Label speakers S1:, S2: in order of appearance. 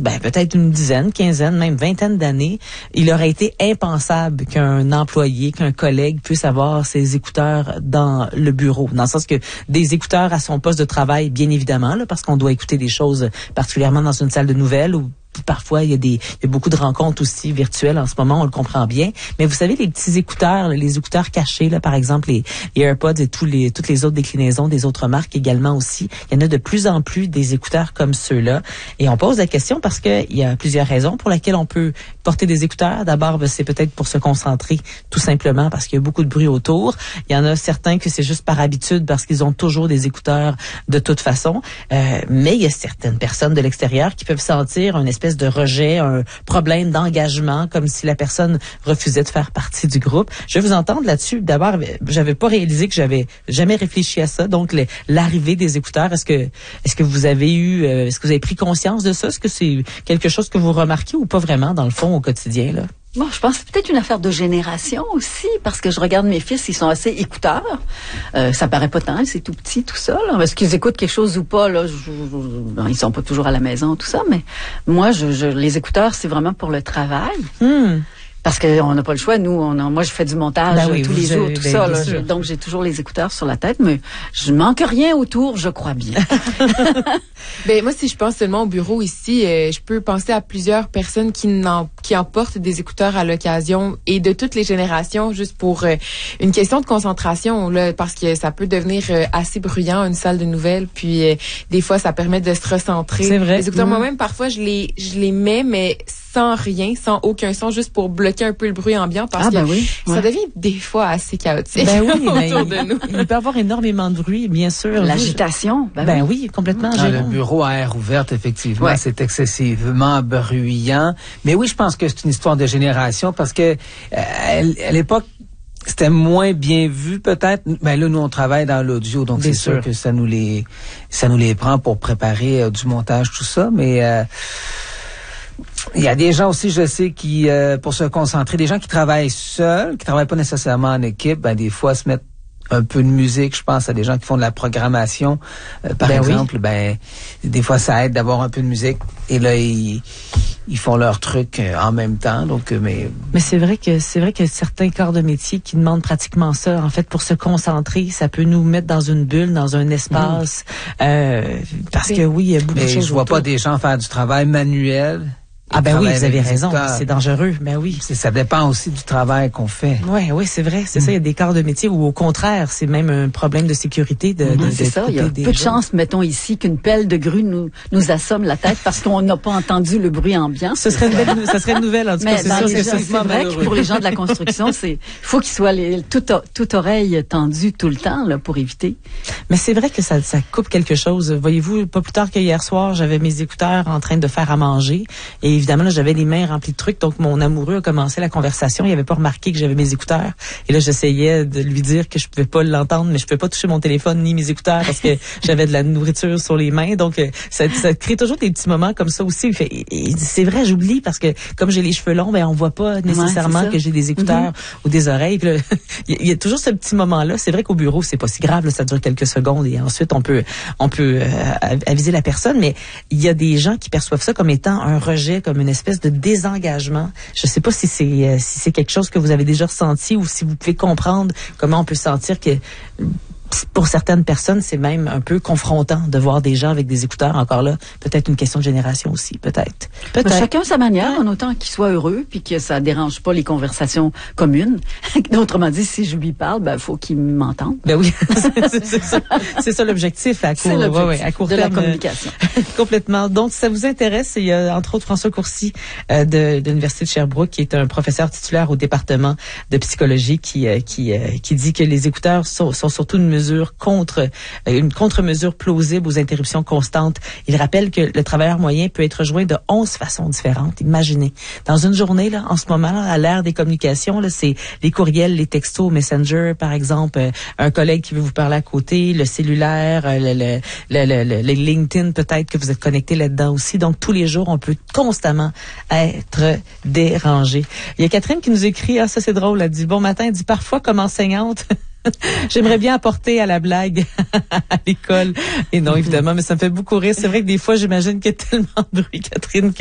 S1: peut-être une dizaine, quinzaine, même vingtaine d'années, il aurait été impensable qu'un employé, qu'un collègue puisse avoir ses écouteurs dans le bureau. Dans le sens que des écouteurs à son poste de travail, bien évidemment, là, parce qu'on doit écouter des choses particulièrement dans une salle de nouvelles ou parfois, il y a beaucoup de rencontres aussi virtuelles en ce moment, on le comprend bien. Mais vous savez, les petits écouteurs, les écouteurs cachés, là, par exemple, les AirPods et toutes les autres déclinaisons des autres marques également aussi. Il y en a de plus en plus des écouteurs comme ceux-là. Et on pose la question parce que il y a plusieurs raisons pour lesquelles on peut porter des écouteurs. D'abord, c'est peut-être pour se concentrer, tout simplement, parce qu'il y a beaucoup de bruit autour. Il y en a certains que c'est juste par habitude parce qu'ils ont toujours des écouteurs de toute façon. Mais il y a certaines personnes de l'extérieur qui peuvent sentir une espèce de rejet, un problème d'engagement, comme si la personne refusait de faire partie du groupe. Je vais vous entendre là-dessus. D'abord, j'avais pas réalisé que j'avais jamais réfléchi à ça. Donc, l'arrivée des écouteurs, est-ce que vous avez pris conscience de ça? Est-ce que c'est quelque chose que vous remarquez ou pas vraiment, dans le fond, au quotidien, là?
S2: Bon, je pense que c'est peut-être une affaire de génération aussi, parce que je regarde mes fils, ils sont assez écouteurs. Ça paraît pas tant, c'est tout petit, tout ça. Là. Est-ce qu'ils écoutent quelque chose ou pas, là, ils sont pas toujours à la maison, tout ça, mais moi, les écouteurs, c'est vraiment pour le travail. Parce qu'on n'a pas le choix, moi je fais du montage tous les jours, tout ça, là, donc j'ai toujours les écouteurs sur la tête, mais je manque rien autour, je crois bien.
S3: Moi, si je pense seulement au bureau ici, je peux penser à plusieurs personnes qui emportent des écouteurs à l'occasion et de toutes les générations, juste pour une question de concentration, là, parce que ça peut devenir assez bruyant, une salle de nouvelles, puis des fois ça permet de se recentrer.
S1: C'est vrai.
S3: Les écouteurs, moi-même, parfois je les mets, mais sans rien, sans aucun son, juste pour bloquer un peu le bruit ambiant, parce que ça devient des fois assez chaotique autour de nous.
S1: Il peut y avoir énormément de bruit, bien sûr.
S2: L'agitation.
S1: Oui, complètement.
S4: Dans le bureau à air ouverte, effectivement, c'est excessivement bruyant. Mais oui, je pense que c'est une histoire de génération, parce que à l'époque, c'était moins bien vu peut-être. Là, nous on travaille dans l'audio, donc c'est sûr que ça nous les prend pour préparer du montage, tout ça. Mais il y a des gens aussi, je sais, qui pour se concentrer, des gens qui travaillent seuls, qui travaillent pas nécessairement en équipe, des fois se mettent un peu de musique. Je pense à des gens qui font de la programmation, par exemple. Des fois ça aide d'avoir un peu de musique. Et là, ils font leur truc en même temps. Donc, mais
S1: c'est vrai que certains corps de métier qui demandent pratiquement ça, en fait, pour se concentrer, ça peut nous mettre dans une bulle, dans un espace, parce que il y a beaucoup de choses.
S4: Je vois pas des gens faire du travail manuel.
S1: Oui, vous avez raison. C'est dangereux.
S4: Ça dépend aussi du travail qu'on fait.
S1: Oui, c'est vrai. C'est ça. Il y a des corps de métier où, au contraire, c'est même un problème de sécurité.
S2: C'est ça. Il y a peu de chance, mettons ici, qu'une pelle de grue nous assomme la tête parce qu'on n'a pas entendu le bruit ambiant.
S1: Ça serait une nouvelle, en tout cas.
S2: C'est vrai que pour les gens de la construction, il faut qu'ils soient toute oreille tendue tout le temps, là, pour éviter.
S1: Mais c'est vrai que ça coupe quelque chose. Voyez-vous, pas plus tard que hier soir, j'avais mes écouteurs en train de faire à manger. Et évidemment, là, j'avais les mains remplies de trucs, donc mon amoureux a commencé la conversation. Il avait pas remarqué que j'avais mes écouteurs. Et là, j'essayais de lui dire que je pouvais pas l'entendre, mais je pouvais pas toucher mon téléphone ni mes écouteurs parce que j'avais de la nourriture sur les mains. Donc, ça crée toujours des petits moments comme ça aussi. Et c'est vrai, j'oublie parce que comme j'ai les cheveux longs, on voit pas nécessairement que j'ai des écouteurs ou des oreilles. Puis là, il y a toujours ce petit moment-là. C'est vrai qu'au bureau, c'est pas si grave. Là, ça dure quelques secondes et ensuite on peut aviser la personne. Mais il y a des gens qui perçoivent ça comme étant un rejet, comme une espèce de désengagement. Je sais pas si c'est quelque chose que vous avez déjà ressenti ou si vous pouvez comprendre comment on peut sentir que pour certaines personnes, c'est même un peu confrontant de voir des gens avec des écouteurs. Encore là, peut-être une question de génération aussi, peut-être.
S2: Chacun sa manière, en autant qu'il soit heureux puis que ça dérange pas les conversations communes. Autrement dit, si je lui parle, faut qu'il m'entende.
S1: Oui, c'est ça l'objectif à court
S2: de
S1: terme.
S2: La communication.
S1: Complètement. Donc, si ça vous intéresse, il y a entre autres François Courcy de l'Université de Sherbrooke, qui est un professeur titulaire au département de psychologie, qui dit que les écouteurs sont surtout une contre-mesure plausible aux interruptions constantes. Il rappelle que le travailleur moyen peut être rejoint de 11 façons différentes. Imaginez. Dans une journée, là, en ce moment, là, à l'ère des communications, là, c'est les courriels, les textos, Messenger, par exemple, un collègue qui veut vous parler à côté, le cellulaire, le LinkedIn, peut-être que vous êtes connecté là-dedans aussi. Donc, tous les jours, on peut constamment être dérangé. Il y a Catherine qui nous écrit, ça c'est drôle, elle dit, bon matin, elle dit, parfois comme enseignante, j'aimerais bien apporter à la blague à l'école. Et non, évidemment, mais ça me fait beaucoup rire. C'est vrai que des fois, j'imagine qu'il y a tellement de bruit, Catherine,